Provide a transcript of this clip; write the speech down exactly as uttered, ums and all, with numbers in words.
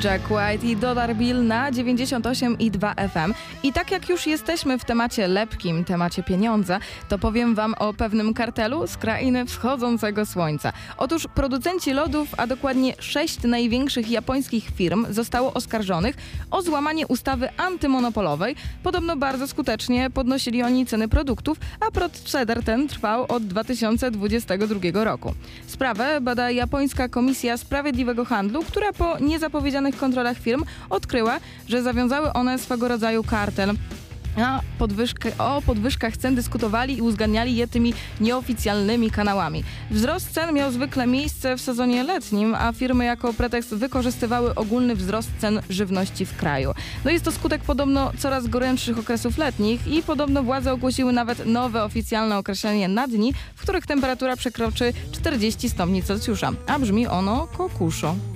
Jack White i Dollar Bill na dziewięćdziesiąt osiem i dwa F M. I tak jak już jesteśmy w temacie lepkim, temacie pieniądza, to powiem wam o pewnym kartelu z krainy wschodzącego słońca. Otóż producenci lodów, a dokładnie sześć największych japońskich firm zostało oskarżonych o złamanie ustawy antymonopolowej. Podobno bardzo skutecznie podnosili oni ceny produktów, a proceder ten trwał od dwa tysiące dwudziestego drugiego roku. Sprawę bada japońska Komisja Sprawiedliwego Handlu, która po niezapowiedzianych kontrolach firm odkryła, że zawiązały one swego rodzaju kartel. A podwyżkę, o podwyżkach cen dyskutowali i uzgadniali je tymi nieoficjalnymi kanałami. Wzrost cen miał zwykle miejsce w sezonie letnim, a firmy jako pretekst wykorzystywały ogólny wzrost cen żywności w kraju. No jest to skutek podobno coraz gorętszych okresów letnich i podobno władze ogłosiły nawet nowe oficjalne określenie na dni, w których temperatura przekroczy czterdzieści stopni Celsjusza, a brzmi ono kokuszo.